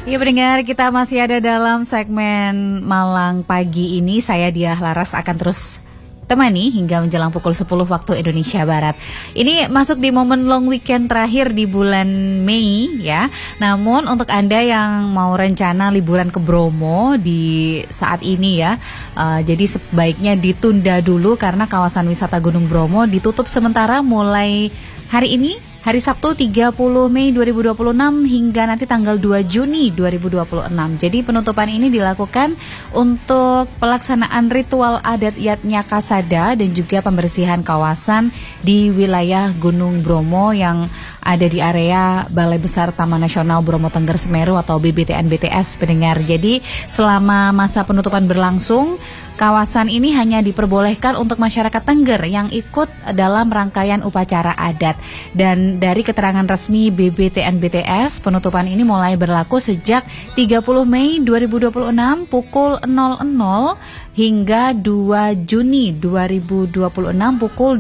Ya pendengar, kita masih ada dalam segmen Malang Pagi ini. Saya Diah Laras akan terus temani hingga menjelang pukul 10 waktu Indonesia Barat. Ini masuk di momen long weekend terakhir di bulan Mei ya. Namun untuk Anda yang mau rencana liburan ke Bromo di saat ini ya, jadi sebaiknya ditunda dulu karena kawasan wisata Gunung Bromo ditutup sementara mulai hari ini, hari Sabtu 30 Mei 2026 hingga nanti tanggal 2 Juni 2026. Jadi penutupan ini dilakukan untuk pelaksanaan ritual adat Yatnya Kasada dan juga pembersihan kawasan di wilayah Gunung Bromo yang ada di area Balai Besar Taman Nasional Bromo Tengger Semeru atau BBTN-BTS pendengar. Jadi selama masa penutupan berlangsung, kawasan ini hanya diperbolehkan untuk masyarakat Tengger yang ikut dalam rangkaian upacara adat. Dan dari keterangan resmi BBTN-BTS, penutupan ini mulai berlaku sejak 30 Mei 2026 pukul 00 hingga 2 Juni 2026 pukul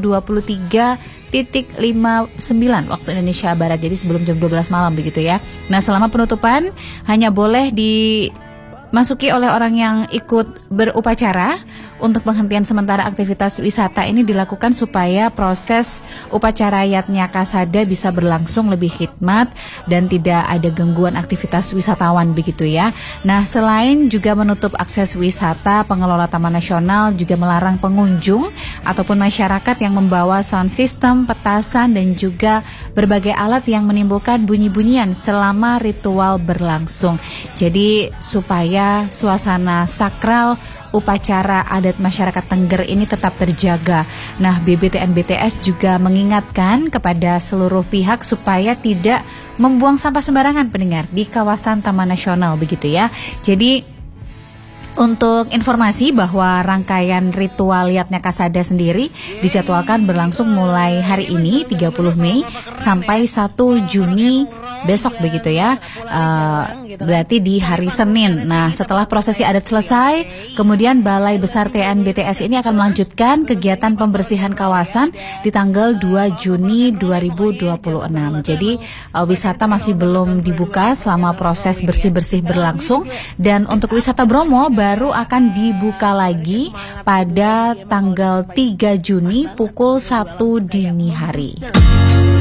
23.59 waktu Indonesia Barat. Jadi sebelum jam 12 malam begitu ya. Nah, selama penutupan hanya boleh dimasuki oleh orang yang ikut berupacara. Untuk penghentian sementara aktivitas wisata ini dilakukan supaya proses upacara Yatnya Kasada bisa berlangsung lebih khidmat dan tidak ada gangguan aktivitas wisatawan begitu ya. Nah, selain juga menutup akses wisata, pengelola Taman Nasional juga melarang pengunjung ataupun masyarakat yang membawa sound system, petasan dan juga berbagai alat yang menimbulkan bunyi-bunyian selama ritual berlangsung. Jadi supaya suasana sakral upacara adat masyarakat Tengger ini tetap terjaga. Nah, BBTN-BTS juga mengingatkan kepada seluruh pihak supaya tidak membuang sampah sembarangan pendengar di kawasan Taman Nasional begitu ya. Jadi untuk informasi bahwa rangkaian ritual Yatnya Kasada sendiri dijadwalkan berlangsung mulai hari ini 30 Mei sampai 1 Juni besok begitu ya, berarti di hari Senin. Nah, setelah prosesi adat selesai, kemudian Balai Besar TN-BTS ini akan melanjutkan kegiatan pembersihan kawasan di tanggal 2 Juni 2026. Jadi wisata masih belum dibuka selama proses bersih-bersih berlangsung. Dan untuk wisata Bromo baru akan dibuka lagi pada tanggal 3 Juni pukul 1 dini hari.